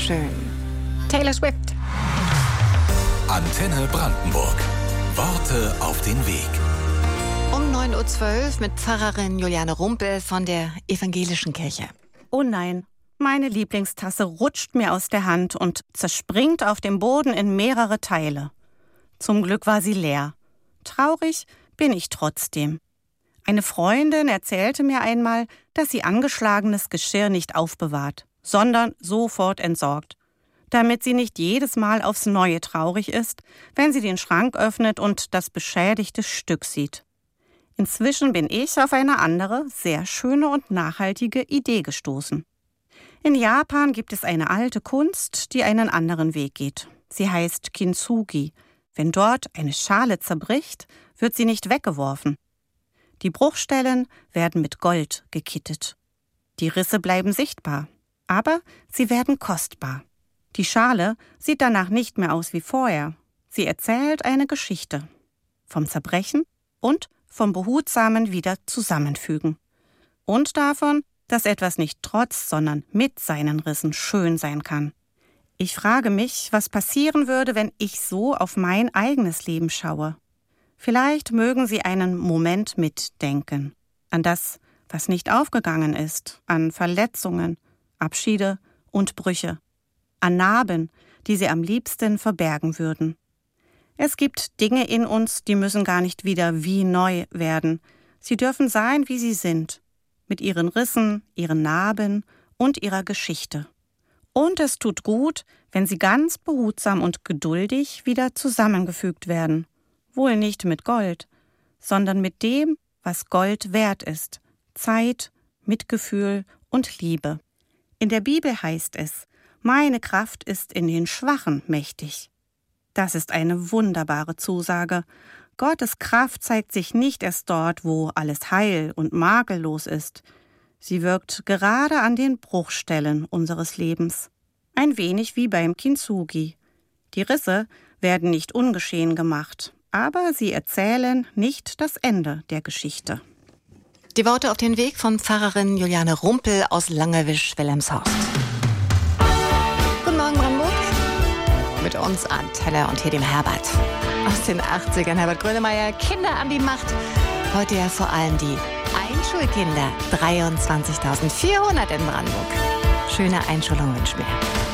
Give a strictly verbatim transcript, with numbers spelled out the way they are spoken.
schön. Taylor Swift. Antenne Brandenburg. Worte auf den Weg. Um neun Uhr zwölf mit Pfarrerin Juliane Rumpel von der Evangelischen Kirche. Oh nein, meine Lieblingstasse rutscht mir aus der Hand und zerspringt auf dem Boden in mehrere Teile. Zum Glück war sie leer. Traurig bin ich trotzdem. Eine Freundin erzählte mir einmal, dass sie angeschlagenes Geschirr nicht aufbewahrt, sondern sofort entsorgt, damit sie nicht jedes Mal aufs Neue traurig ist, wenn sie den Schrank öffnet und das beschädigte Stück sieht. Inzwischen bin ich auf eine andere, sehr schöne und nachhaltige Idee gestoßen. In Japan gibt es eine alte Kunst, die einen anderen Weg geht. Sie heißt Kintsugi. Wenn dort eine Schale zerbricht, wird sie nicht weggeworfen. Die Bruchstellen werden mit Gold gekittet. Die Risse bleiben sichtbar, aber sie werden kostbar. Die Schale sieht danach nicht mehr aus wie vorher. Sie erzählt eine Geschichte. Vom Zerbrechen und vom behutsamen wieder zusammenfügen. Und davon, dass etwas nicht trotz, sondern mit seinen Rissen schön sein kann. Ich frage mich, was passieren würde, wenn ich so auf mein eigenes Leben schaue. Vielleicht mögen Sie einen Moment mitdenken. An das, was nicht aufgegangen ist, an Verletzungen, Abschiede und Brüche. An Narben, die Sie am liebsten verbergen würden. Es gibt Dinge in uns, die müssen gar nicht wieder wie neu werden. Sie dürfen sein, wie sie sind, mit ihren Rissen, ihren Narben und ihrer Geschichte. Und es tut gut, wenn sie ganz behutsam und geduldig wieder zusammengefügt werden. Wohl nicht mit Gold, sondern mit dem, was Gold wert ist. Zeit, Mitgefühl und Liebe. In der Bibel heißt es, meine Kraft ist in den Schwachen mächtig. Das ist eine wunderbare Zusage. Gottes Kraft zeigt sich nicht erst dort, wo alles heil und makellos ist. Sie wirkt gerade an den Bruchstellen unseres Lebens. Ein wenig wie beim Kintsugi. Die Risse werden nicht ungeschehen gemacht, aber sie erzählen nicht das Ende der Geschichte. Die Worte auf den Weg von Pfarrerin Juliane Rumpel aus Langewisch-Wilhelmshorst. Guten Morgen, Brandenburg. Mit uns Antenne und hier dem Herbert. Aus den achtzigern, Herbert Grönemeyer, Kinder an die Macht. Heute ja vor allem die Einschulkinder. dreiundzwanzigtausendvierhundert in Brandenburg. Schöne Einschulung wünschen wir.